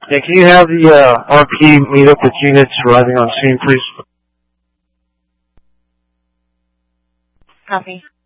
Yeah, can you have the RP meet up with units arriving on scene, please? Copy.